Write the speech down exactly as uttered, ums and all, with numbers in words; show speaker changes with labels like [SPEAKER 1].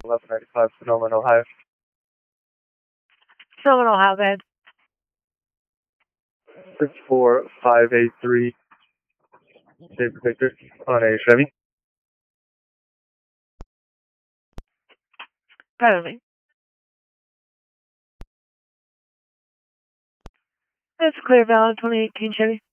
[SPEAKER 1] eleven ninety-five, Sonoma, Ohio.
[SPEAKER 2] Sonoma, Ohio, go ahead.
[SPEAKER 1] six four five eight three, David Victor, on a Chevy.
[SPEAKER 2] Pardon me. It's a clear valid twenty eighteen Chevy.